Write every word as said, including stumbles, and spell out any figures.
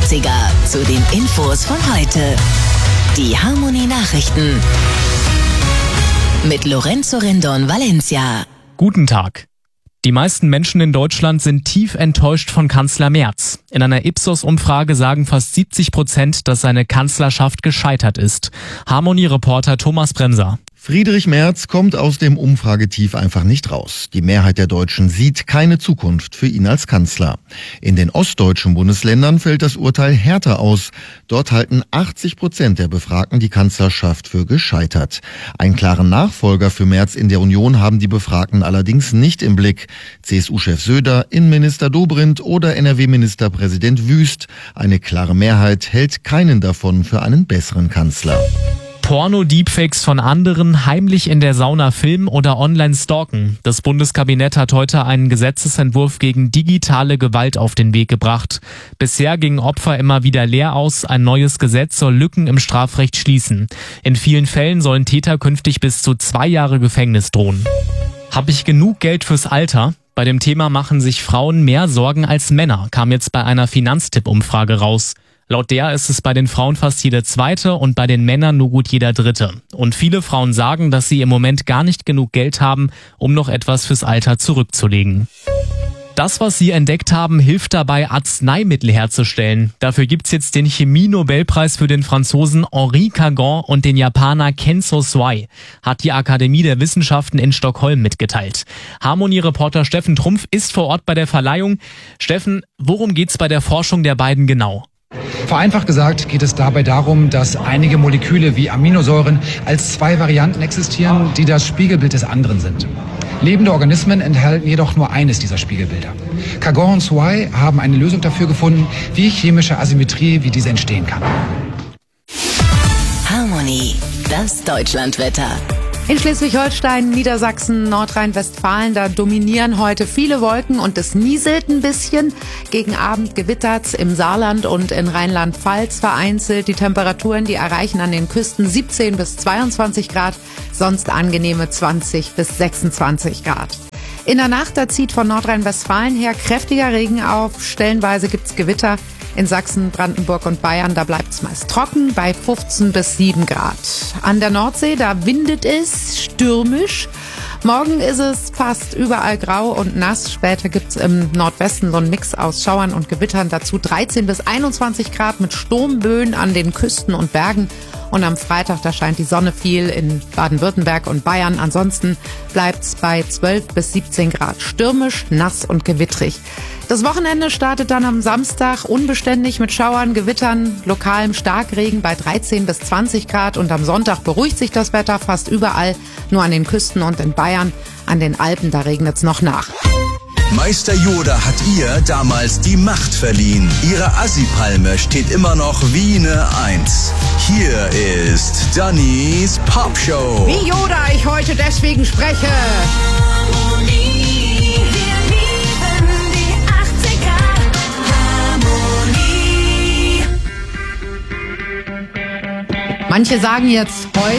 achtziger zu den Infos von heute. Die Harmonie Nachrichten mit Lorenzo Rendon Valencia. Guten Tag. Die meisten Menschen in Deutschland sind tief enttäuscht von Kanzler Merz. In einer Ipsos-Umfrage sagen fast siebzig Prozent, dass seine Kanzlerschaft gescheitert ist. Harmonie-Reporter Thomas Bremser. Friedrich Merz kommt aus dem Umfragetief einfach nicht raus. Die Mehrheit der Deutschen sieht keine Zukunft für ihn als Kanzler. In den ostdeutschen Bundesländern fällt das Urteil härter aus. Dort halten achtzig Prozent der Befragten die Kanzlerschaft für gescheitert. Einen klaren Nachfolger für Merz in der Union haben die Befragten allerdings nicht im Blick. C S U-Chef Söder, Innenminister Dobrindt oder N R W-Ministerpräsident Wüst. Eine klare Mehrheit hält keinen davon für einen besseren Kanzler. Porno-Deepfakes von anderen heimlich in der Sauna filmen oder online stalken. Das Bundeskabinett hat heute einen Gesetzesentwurf gegen digitale Gewalt auf den Weg gebracht. Bisher gingen Opfer immer wieder leer aus. Ein neues Gesetz soll Lücken im Strafrecht schließen. In vielen Fällen sollen Täter künftig bis zu zwei Jahre Gefängnis drohen. Habe ich genug Geld fürs Alter? Bei dem Thema machen sich Frauen mehr Sorgen als Männer, kam jetzt bei einer Finanztipp-Umfrage raus. Laut der ist es bei den Frauen fast jede zweite und bei den Männern nur gut jeder dritte. Und viele Frauen sagen, dass sie im Moment gar nicht genug Geld haben, um noch etwas fürs Alter zurückzulegen. Das, was sie entdeckt haben, hilft dabei, Arzneimittel herzustellen. Dafür gibt's jetzt den Chemie-Nobelpreis für den Franzosen Henri Cagon und den Japaner Kenzo Swai, hat die Akademie der Wissenschaften in Stockholm mitgeteilt. Harmonie-Reporter Steffen Trumpf ist vor Ort bei der Verleihung. Steffen, worum geht's bei der Forschung der beiden genau? Vereinfacht gesagt geht es dabei darum, dass einige Moleküle wie Aminosäuren als zwei Varianten existieren, die das Spiegelbild des anderen sind. Lebende Organismen enthalten jedoch nur eines dieser Spiegelbilder. Cagon und Swai haben eine Lösung dafür gefunden, wie chemische Asymmetrie wie diese entstehen kann. Harmonie, das Deutschlandwetter. In Schleswig-Holstein, Niedersachsen, Nordrhein-Westfalen, da dominieren heute viele Wolken und es nieselt ein bisschen. Gegen Abend gewittert's im Saarland und in Rheinland-Pfalz vereinzelt. Die Temperaturen, die erreichen an den Küsten siebzehn bis zweiundzwanzig Grad, sonst angenehme zwanzig bis sechsundzwanzig Grad. In der Nacht, da zieht von Nordrhein-Westfalen her kräftiger Regen auf. Stellenweise gibt's Gewitter. In Sachsen, Brandenburg und Bayern, da bleibt's meist trocken bei fünfzehn bis sieben Grad. An der Nordsee, da windet es stürmisch. Morgen ist es fast überall grau und nass. Später gibt's im Nordwesten so einen Mix aus Schauern und Gewittern. Dazu dreizehn bis einundzwanzig Grad mit Sturmböen an den Küsten und Bergen. Und am Freitag, da scheint die Sonne viel in Baden-Württemberg und Bayern. Ansonsten bleibt's bei zwölf bis siebzehn Grad. Stürmisch, nass und gewittrig. Das Wochenende startet dann am Samstag unbeständig mit Schauern, Gewittern, lokalem Starkregen bei dreizehn bis zwanzig Grad. Und am Sonntag beruhigt sich das Wetter fast überall, nur an den Küsten und in Bayern. An den Alpen, da regnet's noch nach. Meister Yoda hat ihr damals die Macht verliehen. Ihre Assi-Palme steht immer noch wie eine Eins. Hier ist Dannys Popshow. Wie Yoda ich heute deswegen spreche. Harmonie, wir lieben die achtziger. Harmonie. Manche sagen jetzt, heute